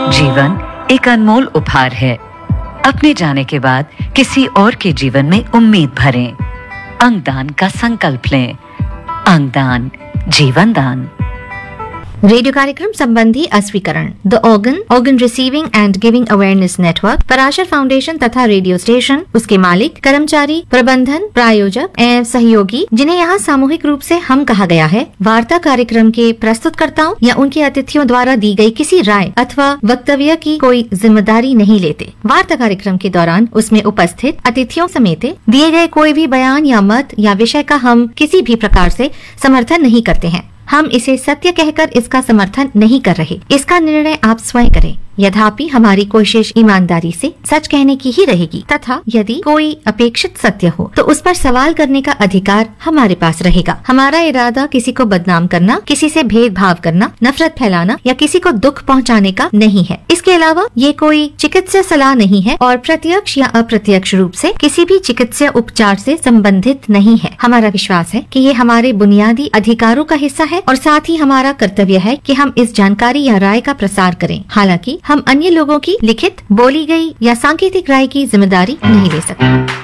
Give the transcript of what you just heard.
जीवन एक अनमोल उपहार है। अपने जाने के बाद किसी और के जीवन में उम्मीद भरें। अंगदान का संकल्प लें। अंगदान जीवन दान। रेडियो कार्यक्रम संबंधी अस्वीकरण the organ receiving end giving awareness network, Parashar foundation तथा रेडियो स्टेशन, उसके मालिक, कर्मचारी, प्रबंधन, प्रायोजक एवं सहयोगी, जिन्हें यहाँ सामूहिक रूप से हम कहा गया है, वार्ता कार्यक्रम के प्रस्तुतकर्ताओं या उनके अतिथियों द्वारा दी गई किसी राय अथवा वक्तव्य की कोई जिम्मेदारी नहीं लेते। वार्ता कार्यक्रम के दौरान उसमें उपस्थित अतिथियों समेत दिए गए कोई भी बयान या मत या विषय का हम किसी भी प्रकार से समर्थन नहीं करते हैं। हम इसे सत्य कहकर इसका समर्थन नहीं कर रहे। इसका निर्णय आप स्वयं करें। यद्यपि हमारी कोशिश ईमानदारी से सच कहने की ही रहेगी तथा यदि कोई अपेक्षित सत्य हो तो उस पर सवाल करने का अधिकार हमारे पास रहेगा। हमारा इरादा किसी को बदनाम करना, किसी से भेदभाव करना, नफरत फैलाना या किसी को दुख पहुंचाने का नहीं है। इसके अलावा ये कोई चिकित्सा सलाह नहीं है और प्रत्यक्ष या अप्रत्यक्ष रूप से किसी भी चिकित्सा उपचार से संबंधित नहीं है। हमारा विश्वास है कि ये हमारे बुनियादी अधिकारों का हिस्सा है और साथ ही हमारा कर्तव्य है कि हम इस जानकारी या राय का प्रसार करें। हालांकि हम अन्य लोगों की लिखित, बोली गई या सांकेतिक राय की जिम्मेदारी नहीं ले सकते।